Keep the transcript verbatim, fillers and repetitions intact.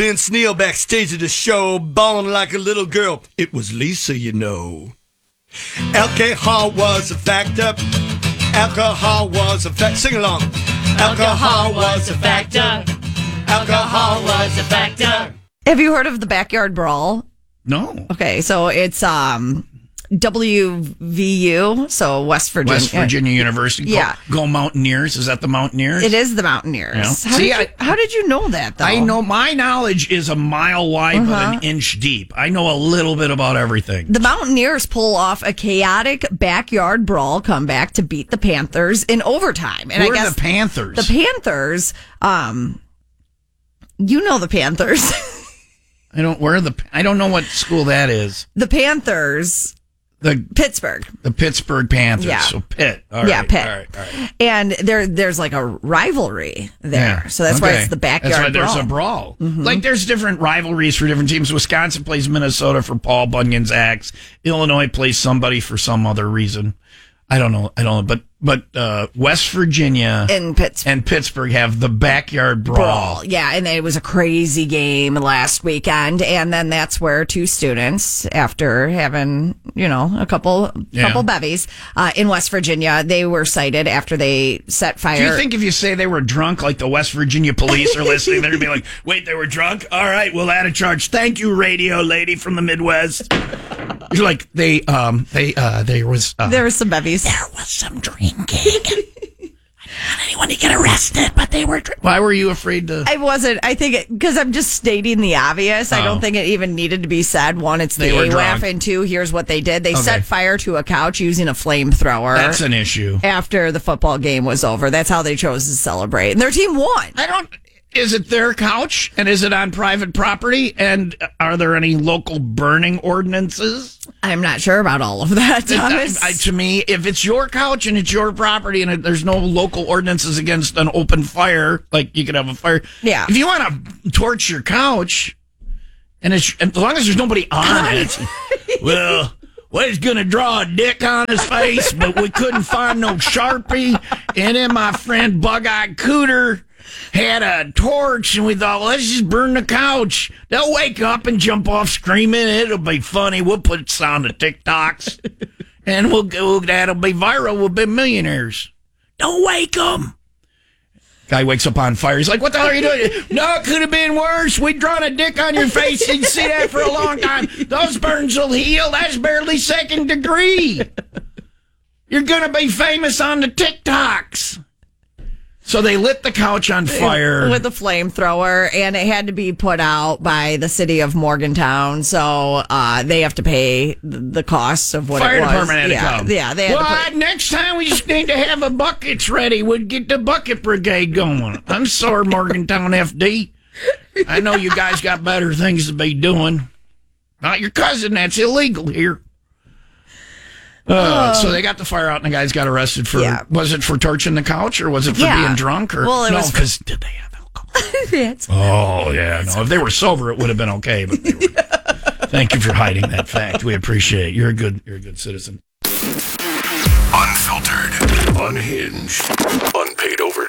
Vince Neil backstage at the show, bawling like a little girl. It was Lisa, you know. Alcohol was a factor. Alcohol was a factor. Sing along. Alcohol was a factor. Alcohol was a factor. Have you heard of the Backyard Brawl? No. Okay, so it's um W V U, so West Virginia. West Virginia University. Yeah. Go, go Mountaineers. Is that the Mountaineers? It is the Mountaineers. Yeah. How, See, did I, you, how did you know that, though? I know my knowledge is a mile wide Uh-huh. but an inch deep. I know a little bit about everything. The Mountaineers pull off a chaotic backyard brawl comeback to beat the Panthers in overtime. And Who I are guess the Panthers? The Panthers, um, you know the Panthers. I don't. Where are the? I don't know what school that is. The Panthers. The Pittsburgh. The Pittsburgh Panthers. Yeah. So Pitt. All yeah, right, Pitt. All right, all right. And there, there's like a rivalry there. Yeah. So that's Okay. why it's the backyard That's why brawl. there's a brawl. Mm-hmm. Like there's different rivalries for different teams. Wisconsin plays Minnesota for Paul Bunyan's axe. Illinois plays somebody for some other reason. I don't know. I don't know. But but uh, West Virginia and Pittsburgh. and Pittsburgh have the backyard brawl. brawl. Yeah, and it was a crazy game last weekend. And then that's where two students, after having, you know, a couple Yeah. couple bevies uh, in West Virginia, they were cited after they set fire. Do you think if you say they were drunk, like the West Virginia police are listening, they're going to be like, wait, they were drunk? All right, we'll add a charge. Thank you, radio lady from the Midwest. You're like, they, um, they, uh, there was, uh, there was some bevies. There was some drinking. I didn't want anyone to get arrested, but they were drinking. Why were you afraid to? I wasn't. I think because I'm just stating the obvious. I Oh. don't think it even needed to be said. One, it's the They were A W A F, drunk. and two, here's what they did. They Okay. set fire to a couch using a flamethrower. That's an issue. After the football game was over. That's how they chose to celebrate. And their team won. I don't. Is it their couch? And is it on private property? And are there any local burning ordinances? I'm not sure about all of that, Thomas. I, I, to me, if it's your couch and it's your property and it, there's no local ordinances against an open fire, like you could have a fire. Yeah. If you want to torch your couch, and it's as long as there's nobody on it, well, well, he's going to draw a dick on his face, but we couldn't find no Sharpie. And then my friend Bug-Eyed Cooter had a torch, and we thought, well, let's just burn the couch. They'll wake up and jump off screaming. It'll be funny. We'll put it on the TikToks, and we'll go. That'll be viral. We'll be millionaires. Don't wake them. Guy wakes up on fire. He's like, what the hell are you doing? No, it could have been worse. We'd drawn a dick on your face. You'd see that for a long time. Those burns will heal. That's barely second degree. You're going to be famous on the TikToks. So they lit the couch on fire with a flamethrower, and it had to be put out by the city of Morgantown. So uh, they have to pay the, the costs of what Fire it was. department had yeah, to come. Yeah, they had well, to put. next time we just need to have a buckets ready. We'd get the bucket brigade going. I'm sorry, Morgantown F D. I know you guys got better things to be doing. Not your cousin. That's illegal here. Uh, so they got the fire out, and the guys got arrested for. Yeah. Was it for torching the couch, or was it for Yeah. being drunk? Or Well, it no, was for- because did they have alcohol? It's- Oh yeah, no. If they were sober, it would have been okay. But they were. Thank you for hiding that fact. We appreciate it. You're a good. You're a good citizen. Unfiltered, unhinged, unpaid overtime.